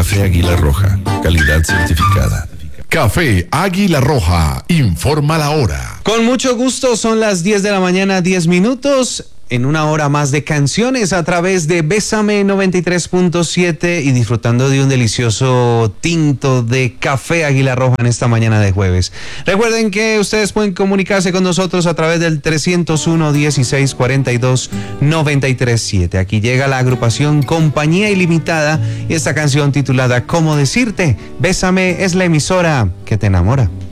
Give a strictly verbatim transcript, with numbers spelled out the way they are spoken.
Café Águila Roja, calidad certificada. Café Águila Roja, informa la hora. Con mucho gusto, son las diez de la mañana, diez minutos. En una hora más de canciones a través de Bésame noventa y tres punto siete y disfrutando de un delicioso tinto de Café Águila Roja en esta mañana de jueves. Recuerden que ustedes pueden comunicarse con nosotros a través del trescientos uno, dieciséis, cuarenta y dos, noventa y tres, siete. Aquí llega la agrupación Compañía Ilimitada y esta canción titulada ¿Cómo decirte? Bésame es la emisora que te enamora.